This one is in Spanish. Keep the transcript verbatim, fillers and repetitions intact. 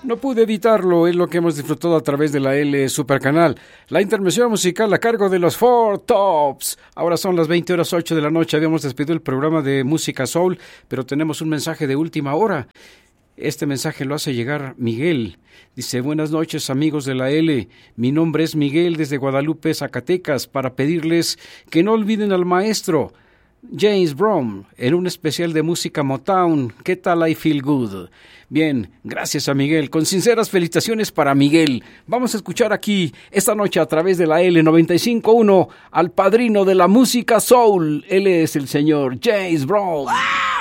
No pude evitarlo, es lo que hemos disfrutado a través de la L Supercanal. La intervención musical a cargo de los Four Tops. Ahora son las veinte horas ocho de la noche. Habíamos despedido el programa de Música Soul, pero tenemos un mensaje de última hora. Este mensaje lo hace llegar Miguel. Dice, buenas noches amigos de la L. Mi nombre es Miguel desde Guadalupe, Zacatecas, para pedirles que no olviden al maestro James Brown en un especial de música Motown. ¿Qué tal I Feel Good? Bien, gracias a Miguel. Con sinceras felicitaciones para Miguel. Vamos a escuchar aquí esta noche a través de la L noventa y cinco punto uno al padrino de la música soul. Él es el señor James Brown. ¡Ah!